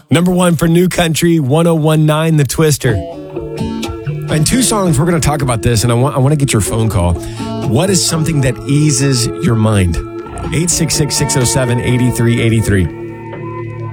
Number one for New Country, 1019, The Twister. In two songs, we're going to talk about this, and I want to get your phone call. What is something that eases your mind? 866-607-8383.